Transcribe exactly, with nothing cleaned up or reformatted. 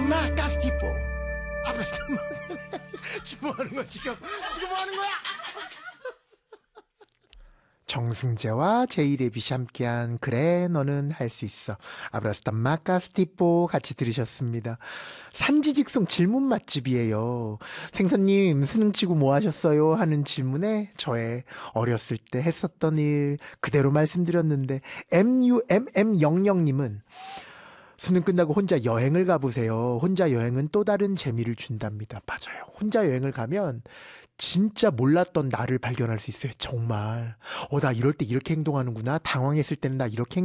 마카스티포. 아브라스타 지금 뭐 하는 거야 지금? 지금 뭐 하는 거야? 정승재와 제이레빗이 함께한 그래 너는 할 수 있어. 아브라스타 마카스티포 같이 들으셨습니다. 산지직송 질문 맛집이에요. 생선님 수능 치고 뭐 하셨어요? 하는 질문에 저의 어렸을 때 했었던 일 그대로 말씀드렸는데 엠유엠엠영영님은 수능 끝나고 혼자 여행을 가보세요. 혼자 여행은 또 다른 재미를 준답니다. 맞아요. 혼자 여행을 가면 진짜 몰랐던 나를 발견할 수 있어요. 정말. 어, 나 이럴 때 이렇게 행동하는구나. 당황했을 때는 나 이렇게